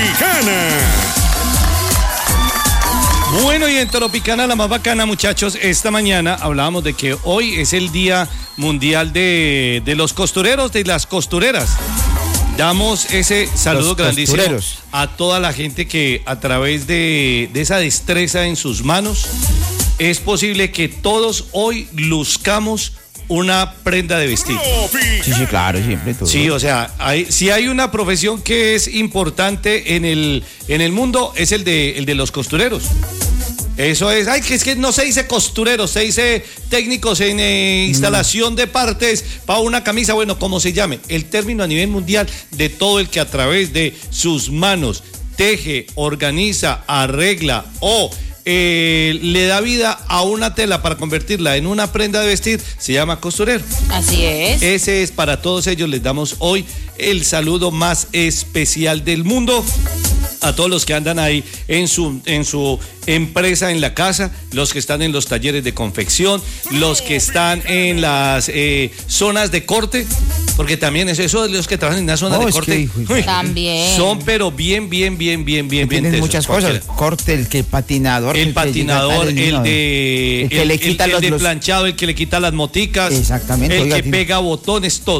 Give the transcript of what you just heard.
Tropicana. Bueno, y en Tropicana, la más bacana, muchachos, esta mañana hablábamos de que hoy es el Día Mundial de los costureros, de las costureras. Damos ese saludo grandísimo a toda la gente que a través de esa destreza en sus manos es posible que todos hoy luzcamos una prenda de vestir. Sí, claro, siempre todo. Sí, o sea, si hay una profesión que es importante en el mundo, es el de los costureros. Eso es, que es que no se dice costureros, se dice técnicos en instalación de partes para una camisa, bueno, como se llame. El término a nivel mundial de todo el que a través de sus manos teje, organiza, arregla o le da vida a una tela para convertirla en una prenda de vestir, se llama costurero. Así es. Ese es para todos ellos, les damos hoy el saludo más especial del mundo. A todos los que andan ahí en su empresa en la casa, los que están en los talleres de confección, los que están en las zonas de corte, porque también eso de los que trabajan en las zonas de corte, también son pero bien tienen muchas cosas, corte, el que patinador, el patinador, el de planchado, el que le quita las moticas, exactamente, el que pega botones, todo.